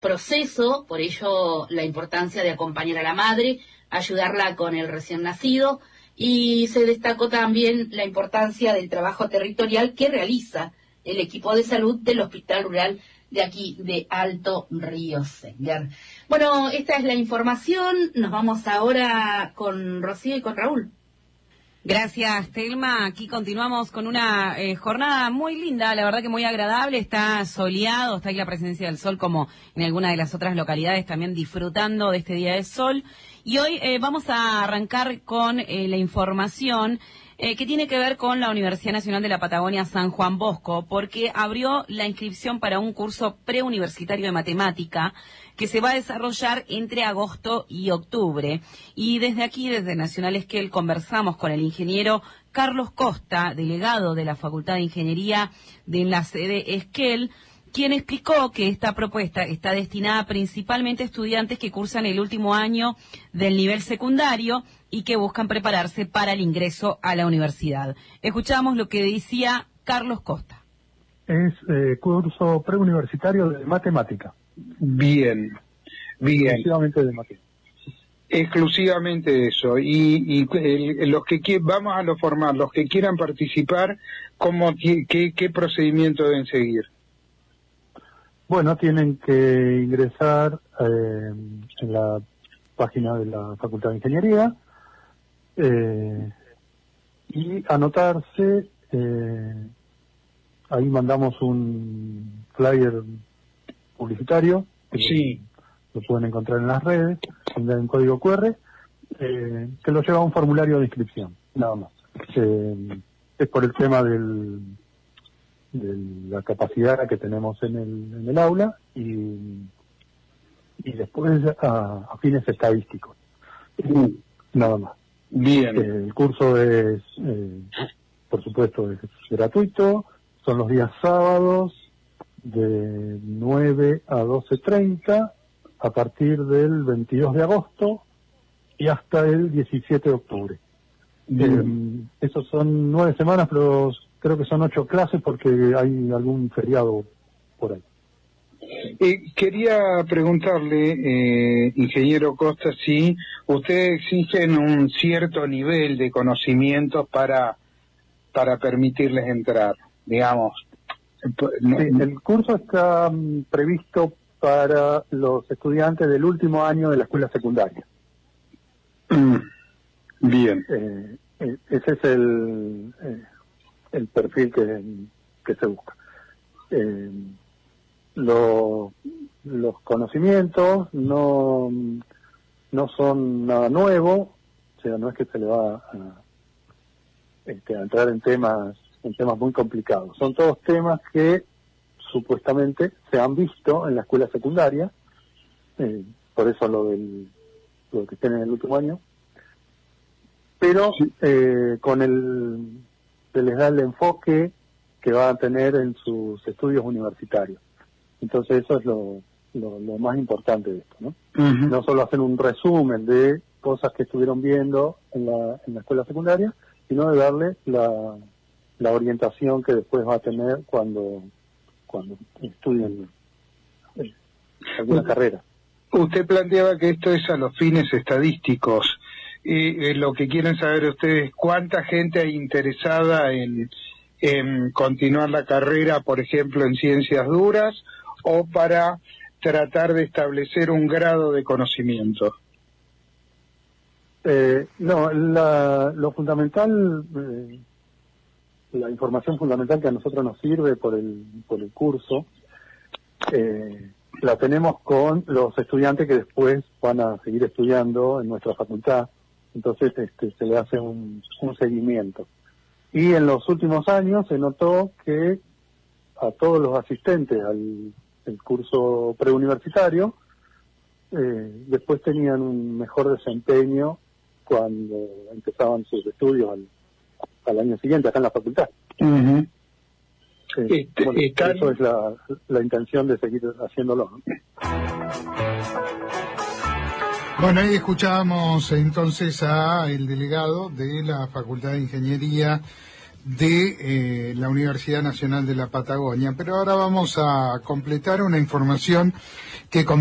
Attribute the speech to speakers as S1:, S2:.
S1: proceso, por ello la importancia de acompañar a la madre, ayudarla con el recién nacido, y se destacó también la importancia del trabajo territorial que realiza el equipo de salud del Hospital Rural de aquí, de Alto Río Séguer. Bueno, esta es la información. Nos vamos ahora con Rocío y con Raúl.
S2: Gracias, Telma. Aquí continuamos con una jornada muy linda, la verdad que muy agradable. Está soleado, está ahí la presencia del sol como en alguna de las otras localidades, también disfrutando de este día de sol. Y hoy vamos a arrancar con la información que tiene que ver con la Universidad Nacional de la Patagonia San Juan Bosco, porque abrió la inscripción para un curso preuniversitario de matemática que se va a desarrollar entre agosto y octubre. Y desde aquí, desde Nacional Esquel, conversamos con el ingeniero Carlos Costa, delegado de la Facultad de Ingeniería de la sede Esquel, quien explicó que esta propuesta está destinada principalmente a estudiantes que cursan el último año del nivel secundario y que buscan prepararse para el ingreso a la universidad. Escuchamos lo que decía Carlos Costa.
S3: Es curso preuniversitario de matemática.
S4: Bien.
S3: Exclusivamente de matemática.
S4: Exclusivamente eso. Y los que vamos a lo formal, los que quieran participar, ¿qué procedimiento deben seguir?
S3: Bueno, tienen que ingresar en la página de la Facultad de Ingeniería y anotarse. Ahí mandamos un flyer publicitario.
S4: Sí.
S3: Lo pueden encontrar en las redes, donde hay un código QR, que lo lleva a un formulario de inscripción, nada más. Es por el tema de la capacidad que tenemos en el aula y después a fines estadísticos. Nada más.
S4: Bien.
S3: El curso es, por supuesto, es gratuito. Son los días sábados de 9 a 12:30 a partir del 22 de agosto y hasta el 17 de octubre. Esos son 9 semanas, pero creo que son 8 clases porque hay algún feriado por ahí.
S4: Quería preguntarle, ingeniero Costa, si ustedes exigen un cierto nivel de conocimientos para permitirles entrar, digamos.
S3: Sí, el curso está previsto para los estudiantes del último año de la escuela secundaria.
S4: Bien.
S3: Ese es el perfil que se busca. Los conocimientos no son nada nuevo, o sea, no es que se le va a entrar en temas muy complicados. Son todos temas que supuestamente se han visto en la escuela secundaria, por eso lo que estén en el último año, pero
S4: sí.
S3: Se les da el enfoque que van a tener en sus estudios universitarios. Entonces eso es lo más importante de esto, ¿no?
S4: Uh-huh.
S3: No solo hacer un resumen de cosas que estuvieron viendo en la escuela secundaria, sino de darle la orientación que después va a tener cuando estudien alguna carrera.
S4: Usted planteaba que esto es a los fines estadísticos. Lo que quieren saber ustedes, ¿cuánta gente hay interesada en continuar la carrera, por ejemplo, en ciencias duras, o para tratar de establecer un grado de conocimiento?
S3: No, lo fundamental, la información fundamental que a nosotros nos sirve por el curso, la tenemos con los estudiantes que después van a seguir estudiando en nuestra facultad. Entonces se le hace un seguimiento. Y en los últimos años se notó que a todos los asistentes al curso preuniversitario después tenían un mejor desempeño cuando empezaban sus estudios al año siguiente acá en la facultad.
S4: Uh-huh.
S3: Eso es la intención de seguir haciéndolo, ¿no?
S5: Bueno, ahí escuchábamos entonces a el delegado de la Facultad de Ingeniería de la Universidad Nacional de la Patagonia, pero ahora vamos a completar una información que